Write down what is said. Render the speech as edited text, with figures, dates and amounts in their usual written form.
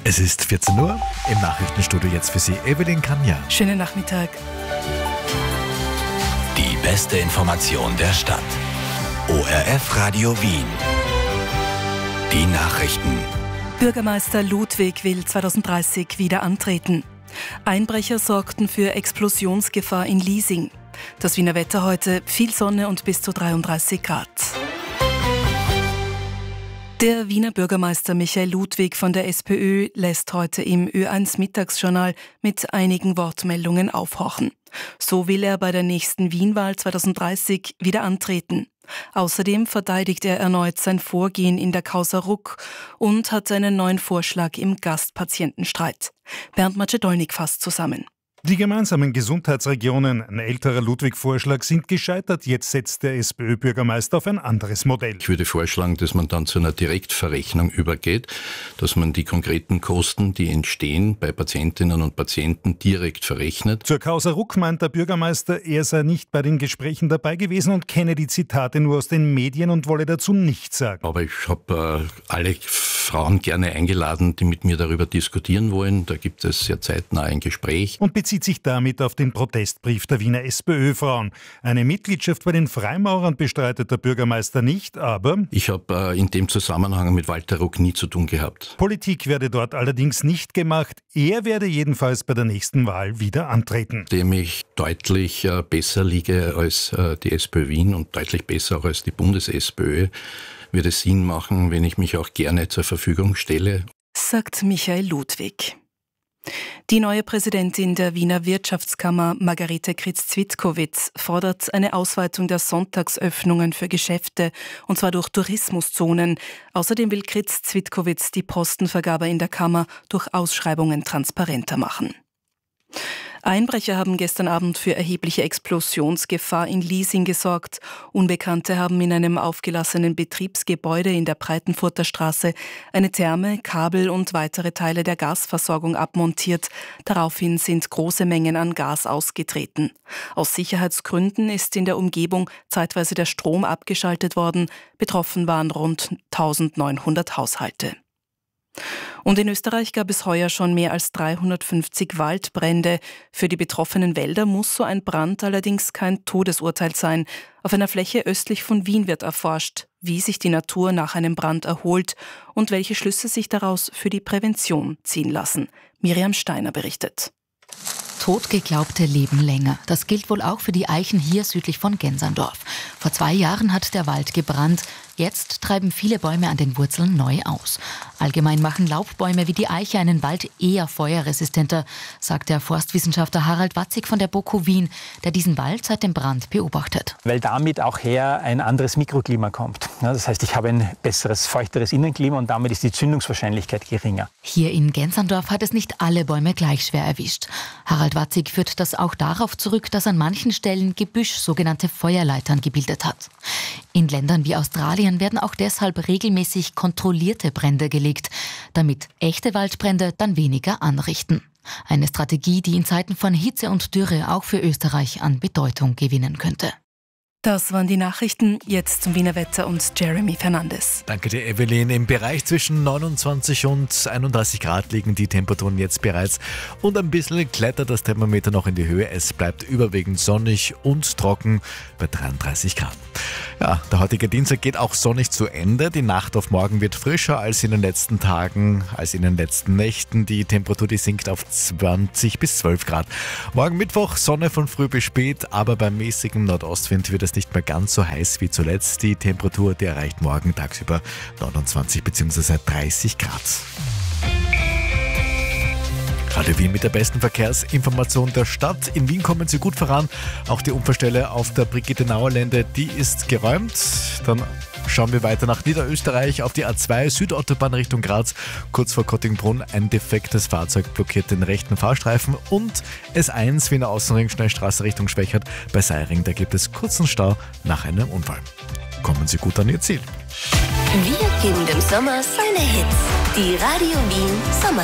Es ist 14 Uhr, im Nachrichtenstudio jetzt für Sie Evelyn Kanja. Schönen Nachmittag. Die beste Information der Stadt. ORF Radio Wien. Die Nachrichten. Bürgermeister Ludwig will 2030 wieder antreten. Einbrecher sorgten für Explosionsgefahr in Liesing. Das Wiener Wetter heute, viel Sonne und bis zu 33 Grad. Der Wiener Bürgermeister Michael Ludwig von der SPÖ lässt heute im Ö1 Mittagsjournal mit einigen Wortmeldungen aufhorchen. So will er bei der nächsten Wienwahl 2030 wieder antreten. Außerdem verteidigt er erneut sein Vorgehen in der Causa Ruck und hat einen neuen Vorschlag im Gastpatientenstreit. Bernd Macedolnik fasst zusammen. Die gemeinsamen Gesundheitsregionen, ein älterer Ludwig-Vorschlag, sind gescheitert. Jetzt setzt der SPÖ-Bürgermeister auf ein anderes Modell. Ich würde vorschlagen, dass man dann zu einer Direktverrechnung übergeht, dass man die konkreten Kosten, die entstehen, bei Patientinnen und Patienten direkt verrechnet. Zur Causa Ruck meint der Bürgermeister, er sei nicht bei den Gesprächen dabei gewesen und kenne die Zitate nur aus den Medien und wolle dazu nichts sagen. Aber ich habe alle Frauen gerne eingeladen, die mit mir darüber diskutieren wollen. Da gibt es sehr zeitnah ein Gespräch. Und bezieht sich damit auf den Protestbrief der Wiener SPÖ-Frauen. Eine Mitgliedschaft bei den Freimaurern bestreitet der Bürgermeister nicht, aber... Ich habe in dem Zusammenhang mit Walter Ruck nie zu tun gehabt. Politik werde dort allerdings nicht gemacht. Er werde jedenfalls bei der nächsten Wahl wieder antreten. Dem ich deutlich besser liege als die SPÖ Wien und deutlich besser auch als die Bundes-SPÖ, würde es Sinn machen, wenn ich mich auch gerne zur Verfügung stelle. Sagt Michael Ludwig. Die neue Präsidentin der Wiener Wirtschaftskammer, Margarete Kritz-Zwitkowitz, fordert eine Ausweitung der Sonntagsöffnungen für Geschäfte, und zwar durch Tourismuszonen. Außerdem will Kritz-Zwitkowitz die Postenvergabe in der Kammer durch Ausschreibungen transparenter machen. Einbrecher haben gestern Abend für erhebliche Explosionsgefahr in Liesing gesorgt. Unbekannte haben in einem aufgelassenen Betriebsgebäude in der Breitenfurter Straße eine Therme, Kabel und weitere Teile der Gasversorgung abmontiert. Daraufhin sind große Mengen an Gas ausgetreten. Aus Sicherheitsgründen ist in der Umgebung zeitweise der Strom abgeschaltet worden. Betroffen waren rund 1900 Haushalte. Und in Österreich gab es heuer schon mehr als 350 Waldbrände. Für die betroffenen Wälder muss so ein Brand allerdings kein Todesurteil sein. Auf einer Fläche östlich von Wien wird erforscht, wie sich die Natur nach einem Brand erholt und welche Schlüsse sich daraus für die Prävention ziehen lassen. Miriam Steiner berichtet. Totgeglaubte leben länger. Das gilt wohl auch für die Eichen hier südlich von Genserndorf. Vor 2 Jahren hat der Wald gebrannt. Jetzt treiben viele Bäume an den Wurzeln neu aus. Allgemein machen Laubbäume wie die Eiche einen Wald eher feuerresistenter, sagt der Forstwissenschaftler Harald Watzig von der BOKU Wien, der diesen Wald seit dem Brand beobachtet. Weil damit auch her ein anderes Mikroklima kommt. Ja, das heißt, ich habe ein besseres, feuchteres Innenklima und damit ist die Zündungswahrscheinlichkeit geringer. Hier in Genserndorf hat es nicht alle Bäume gleich schwer erwischt. Harald Watzig führt das auch darauf zurück, dass an manchen Stellen Gebüsch sogenannte Feuerleitern gebildet hat. In Ländern wie Australien werden auch deshalb regelmäßig kontrollierte Brände gelegt, damit echte Waldbrände dann weniger anrichten. Eine Strategie, die in Zeiten von Hitze und Dürre auch für Österreich an Bedeutung gewinnen könnte. Das waren die Nachrichten, jetzt zum Wiener Wetter und Jeremy Fernandes. Danke dir, Evelyn. Im Bereich zwischen 29 und 31 Grad liegen die Temperaturen jetzt bereits und ein bisschen klettert das Thermometer noch in die Höhe. Es bleibt überwiegend sonnig und trocken bei 33 Grad. Ja, der heutige Dienstag geht auch sonnig zu Ende. Die Nacht auf morgen wird frischer als in den letzten Tagen, als in den letzten Nächten. Die Temperatur, die sinkt auf 20 bis 12 Grad. Morgen Mittwoch Sonne von früh bis spät, aber beim mäßigen Nordostwind wird es nicht mehr ganz so heiß wie zuletzt. Die Temperatur, die erreicht morgen tagsüber 29 bzw. 30 Grad. Radio Wien mit der besten Verkehrsinformation der Stadt. In Wien kommen Sie gut voran. Auch die Unfallstelle auf der Brigitte-Nauer-Lände, die ist geräumt. Dann schauen wir weiter nach Niederösterreich auf die A2 Südautobahn Richtung Graz. Kurz vor Kottingbrunn ein defektes Fahrzeug blockiert den rechten Fahrstreifen. Und S1 Wiener Außenring Schnellstraße Richtung Schwächert bei Seiring. Da gibt es kurzen Stau nach einem Unfall. Kommen Sie gut an Ihr Ziel. Wir geben dem Sommer seine Hits. Die Radio Wien Sommer